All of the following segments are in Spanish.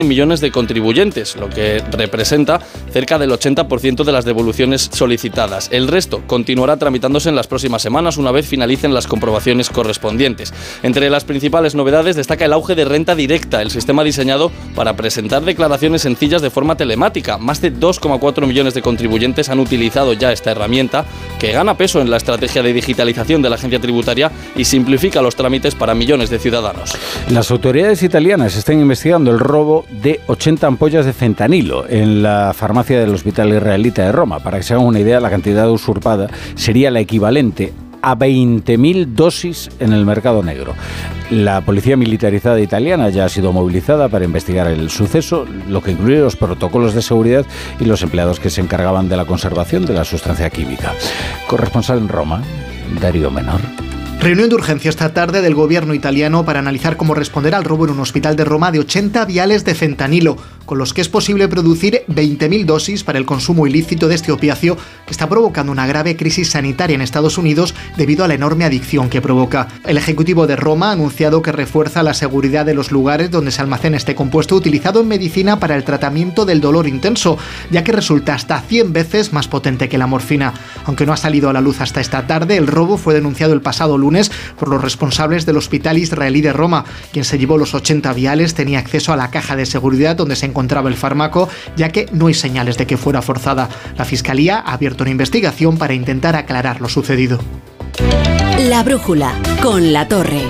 millones de contribuyentes, lo que representa cerca del 80% de las devoluciones solicitadas. El resto continuará tramitándose en las próximas semanas una vez finalicen las comprobaciones correspondientes. Entre las principales novedades destaca el auge de Renta Directa, el sistema diseñado para presentar declaraciones sencillas de forma telemática. Más de 2,4 millones de contribuyentes han utilizado ya esta herramienta, que gana peso en la estrategia de digitalización de la agencia tributaria y simplifica los trámites para millones de ciudadanos. Las autoridades italianas están investigando el robo de 80 ampollas de fentanilo en la farmacia del Hospital Israelita de Roma. Para que se hagan una idea, la cantidad usurpada sería la equivalente a 20.000 dosis en el mercado negro. La policía militarizada italiana ya ha sido movilizada para investigar el suceso, lo que incluye los protocolos de seguridad y los empleados que se encargaban de la conservación de la sustancia química. Corresponsal en Roma, Darío Menor. Reunión de urgencia esta tarde del gobierno italiano para analizar cómo responder al robo en un hospital de Roma de 80 viales de fentanilo, con los que es posible producir 20.000 dosis para el consumo ilícito de este opiáceo que está provocando una grave crisis sanitaria en Estados Unidos debido a la enorme adicción que provoca. El Ejecutivo de Roma ha anunciado que refuerza la seguridad de los lugares donde se almacena este compuesto utilizado en medicina para el tratamiento del dolor intenso, ya que resulta hasta 100 veces más potente que la morfina. Aunque no ha salido a la luz hasta esta tarde, el robo fue denunciado el pasado lunes por los responsables del Hospital Israelí de Roma. Quien se llevó los 80 viales tenía acceso a la caja de seguridad donde se encontraba el fármaco, ya que no hay señales de que fuera forzada. La Fiscalía ha abierto una investigación para intentar aclarar lo sucedido. La brújula, con La Torre.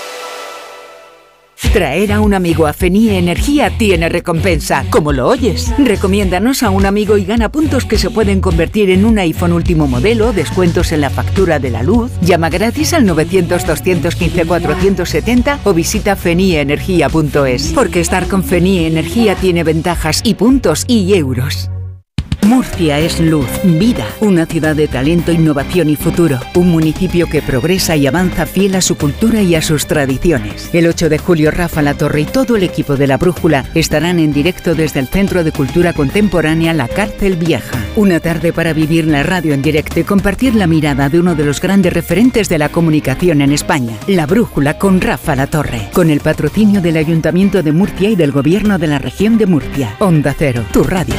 Traer a un amigo a Fenie Energía tiene recompensa. ¿Cómo lo oyes? Recomiéndanos a un amigo y gana puntos que se pueden convertir en un iPhone último modelo, descuentos en la factura de la luz, llama gratis al 900-215-470 o visita fenieenergia.es. Porque estar con Fenie Energía tiene ventajas y puntos y euros. Murcia es luz, vida, una ciudad de talento, innovación y futuro. Un municipio que progresa y avanza fiel a su cultura y a sus tradiciones. El 8 de julio, Rafa La Torre y todo el equipo de La Brújula estarán en directo desde el Centro de Cultura Contemporánea La Cárcel Vieja. Una tarde para vivir la radio en directo y compartir la mirada de uno de los grandes referentes de la comunicación en España. La Brújula con Rafa La Torre. Con el patrocinio del Ayuntamiento de Murcia y del Gobierno de la Región de Murcia. Onda Cero, tu radio.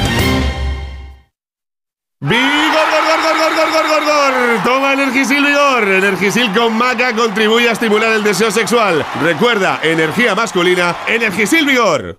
¡Vigor! Toma Energisil Vigor. Energisil con maca contribuye a estimular el deseo sexual. Recuerda, energía masculina, Energisil Vigor.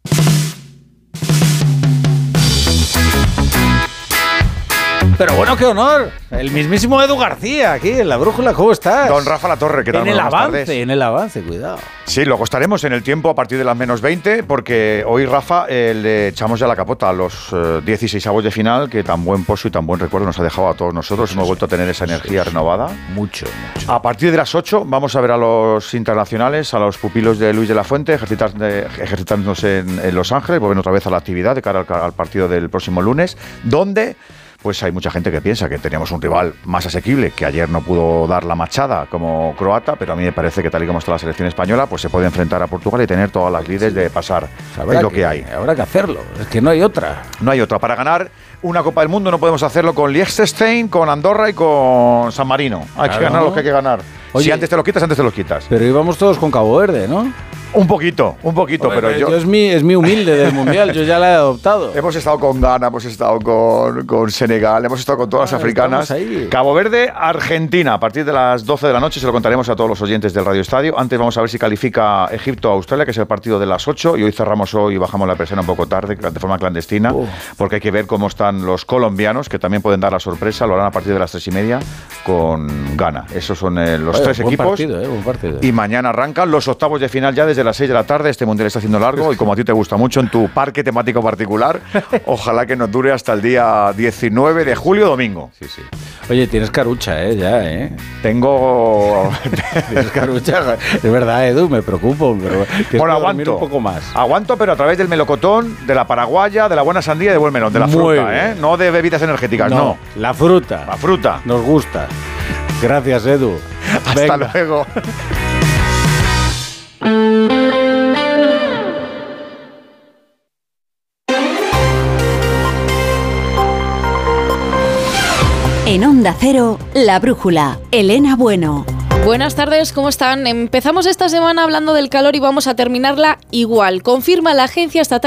Pero bueno, qué honor. El mismísimo Edu García, aquí en La Brújula. ¿Cómo estás? Don Rafa La Torre, ¿qué tal? En el avance, cuidado. Sí, luego estaremos en el tiempo a partir de las menos 20, porque hoy, Rafa, le echamos ya la capota a los 16avos de final, que tan buen pozo y tan buen recuerdo nos ha dejado a todos nosotros. Hemos vuelto a tener esa energía renovada. Mucho. A partir de las 8 vamos a ver a los internacionales, a los pupilos de Luis de la Fuente, ejercitándose en Los Ángeles, volviendo otra vez a la actividad de cara al partido del próximo lunes, donde pues hay mucha gente que piensa que teníamos un rival más asequible, que ayer no pudo dar la machada como croata, pero a mí me parece que tal y como está la selección española, pues se puede enfrentar a Portugal y tener todas las lides de pasar. Es lo que hay. Habrá que hacerlo, es que no hay otra. No hay otra. Para ganar una Copa del Mundo no podemos hacerlo con Liechtenstein, con Andorra y con San Marino. Hay que ganar lo que hay que ganar. Oye, si antes te lo quitas, antes te lo quitas. Pero íbamos todos con Cabo Verde, ¿no? Un poquito, pero yo es mi humilde del Mundial, yo ya la he adoptado. Hemos estado con Ghana, hemos estado con Senegal, hemos estado con todas las africanas. Cabo Verde, Argentina, a partir de las 12 de la noche se lo contaremos a todos los oyentes del Radio Estadio. Antes vamos a ver si califica Egipto a Australia, que es el partido de las 8, y hoy cerramos y bajamos la persiana un poco tarde, de forma clandestina, porque hay que ver cómo están los colombianos, que también pueden dar la sorpresa, lo harán a partir de las 3:30 con Ghana. Esos son los tres equipos. Buen partido. Y mañana arrancan los octavos de final ya desde las 6 de la tarde. Este mundial está haciendo largo y como a ti te gusta mucho en tu parque temático particular, ojalá que nos dure hasta el día 19 de julio, domingo. Sí. Oye, tienes carucha, ya, Tengo... Tienes carucha. Es verdad, Edu, me preocupo, pero bueno, aguanto un poco más. Aguanto, pero a través del melocotón, de la paraguaya, de la buena sandía y de buen melón, de la fruta, no de bebidas energéticas, no. La fruta. La fruta. Nos gusta. Gracias, Edu. Hasta luego. En Onda Cero, La Brújula, Elena Bueno. Buenas tardes, ¿cómo están? Empezamos esta semana hablando del calor y vamos a terminarla igual. Confirma la Agencia Estatal